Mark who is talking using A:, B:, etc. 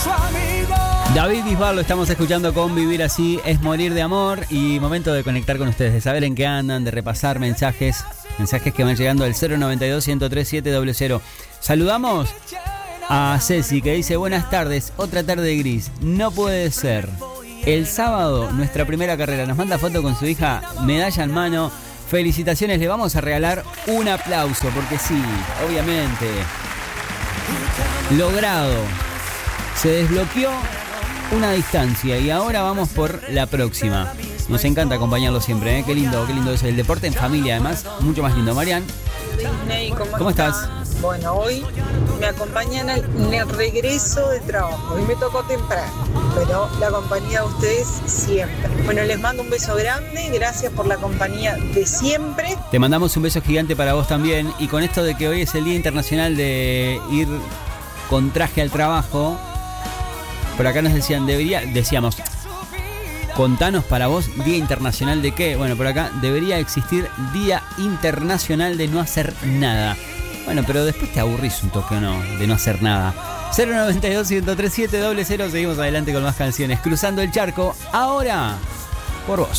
A: David Bisbal lo estamos escuchando con Vivir Así es Morir de Amor. Y momento de conectar con ustedes, de saber en qué andan, de repasar mensajes que van llegando al 092-103-700. Saludamos a Ceci, que dice: buenas tardes, otra tarde gris, no puede ser. El sábado, nuestra primera carrera. Nos manda foto con su hija, medalla en mano. Felicitaciones, le vamos a regalar un aplauso, porque sí, obviamente. Logrado. Se desbloqueó una distancia y ahora vamos por la próxima. Nos encanta acompañarlo siempre, ¿eh? Qué lindo eso. El deporte en familia, además, mucho más lindo. Marian.
B: Disney,
A: ¿Cómo estás?
B: Bueno, hoy me acompañan en el regreso de trabajo. Hoy me tocó temprano, pero la compañía de ustedes siempre. Bueno, les mando un beso grande, gracias por la compañía de siempre.
A: Te mandamos un beso gigante para vos también. Y con esto de que hoy es el Día Internacional de ir con traje al trabajo, por acá nos decíamos, contanos para vos, Día Internacional de qué. Bueno, por acá debería existir Día Internacional de no hacer nada. Bueno, pero después te aburrís un toque, ¿o no? De no hacer nada. 092-103-700. Seguimos adelante con más canciones. Cruzando el charco, ahora por vos.